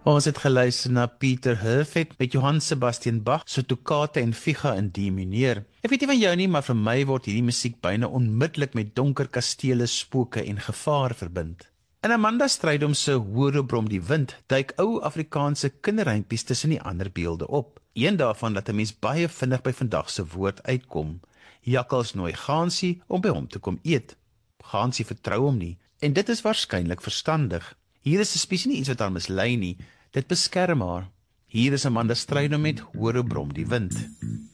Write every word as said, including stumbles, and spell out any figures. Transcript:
Ons het geluister na Pieter Hurvet met Johann Sebastian Bach se Toccata en Figa in D mineur. Ek weet nie van jou nie, maar vir my word hierdie musiek byna onmiddellik met donker kastele, spooke en gevaar verbind. In Amanda Strydom se Hoorobrom die wind duik ou Afrikaanse kinderrympies tussen die ander beelde op. Een daarvan laat 'n mens baie vinnig by vandag se woord uitkom. Jakkals nooi Gaansie om by hom te kom eet. Gaansie vertrou hom nie, en dit is waarskynlik verstandig. Hier is 'n spesies nie iets wat haar mislei nie, dit beskerm haar. Hier is Amanda Strydom met Hoorobrom die wind.